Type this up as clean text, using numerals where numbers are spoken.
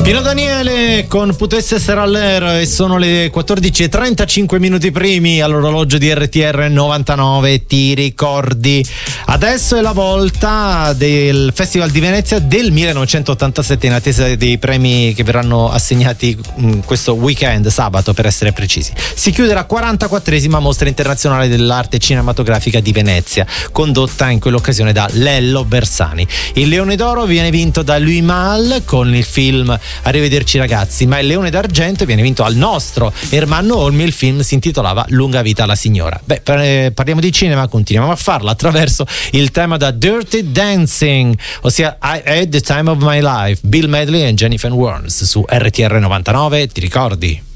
Pino Daniele con Potesse essere all'era e sono le 14:35 primi all'orologio di RTR 99. Ti ricordi? Adesso è la volta del Festival di Venezia del 1987, in attesa dei premi che verranno assegnati questo weekend, sabato per essere precisi. Si chiude la 44esima Mostra Internazionale dell'Arte Cinematografica di Venezia, condotta in quell'occasione da Lello Bersani. Il Leone d'Oro viene vinto da Louis Malle con il film Arrivederci ragazzi, ma il Leone d'Argento viene vinto al nostro Ermanno Olmi. Il film si intitolava Lunga vita alla signora. Parliamo di cinema, continuiamo a farlo attraverso il tema da Dirty Dancing, ossia I Had the Time of My Life, Bill Medley e Jennifer Warnes su RTR 99. Ti ricordi?